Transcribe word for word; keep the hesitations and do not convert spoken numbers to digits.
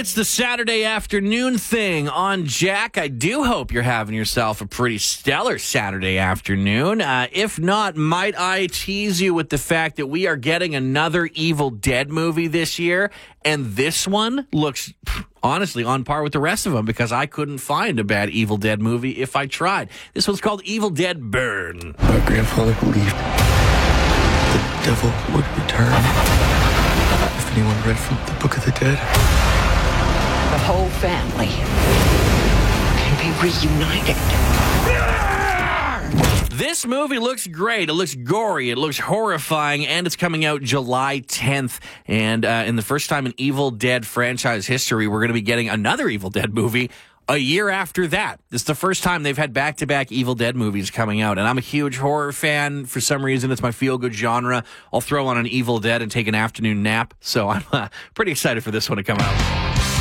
It's the Saturday afternoon thing on Jack. I do hope you're having yourself a pretty stellar Saturday afternoon. Uh, if not, might I tease you with the fact that we are getting another Evil Dead movie this year, and this one looks honestly on par with the rest of them because I couldn't find a bad Evil Dead movie if I tried. This one's called Evil Dead Burn. My grandfather believed the devil would return if anyone read from the Book of the Dead. The whole family can be reunited. This movie looks great. It looks gory. It looks horrifying, and it's coming out July tenth. And uh, in the first time in Evil Dead franchise history, we're going to be getting another Evil Dead movie a year after that. This is the first time they've had back-to-back Evil Dead movies coming out, and I'm a huge horror fan. For some reason, it's my feel-good genre. I'll throw on an Evil Dead and take an afternoon nap, so I'm uh, pretty excited for this one to come out.